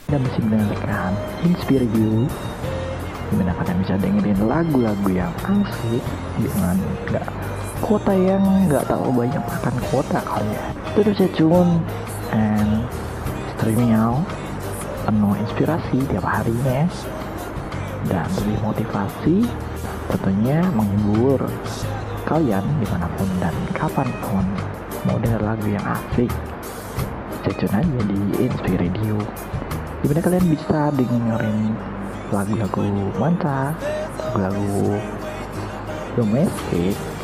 Dan masih mendengarkan Inspire You, dimana kalian bisa dengerin lagu-lagu yang asik dengan kuota yang nggak terlalu banyak makan kuota kali ya. Terus stay tune and streaming out penuh inspirasi tiap harinya dan lebih motivasi, tentunya menghibur kalian dimanapun dan kapanpun. Mau denger lagu yang asik, stay tune aja di Inspire Radio, dimana kalian bisa dengerin lagu-lagu mantap, lagu-lagu domestik,